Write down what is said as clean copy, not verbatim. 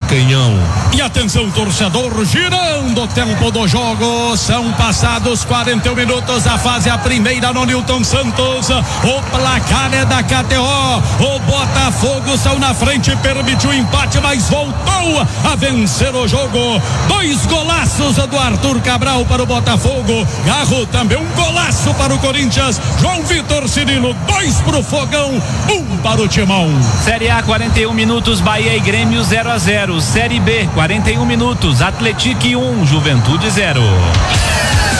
Canhão. E atenção, torcedor, girando o tempo do jogo, são passados 41 minutos, a fase a primeira no Newton Santos, o placar é da KTO, o Botafogo saiu na frente, permitiu o empate, mas voltou a vencer o jogo, 2 golaços do Arthur Cabral para o Botafogo, Garro também um golaço para o Corinthians, João Vitor Cirilo, 2 pro Fogão, 1 para o Timão. Série A, 41 minutos, Bahia e Grêmio 0-0. Série B, 41 minutos, Atlético 1, Juventude 0.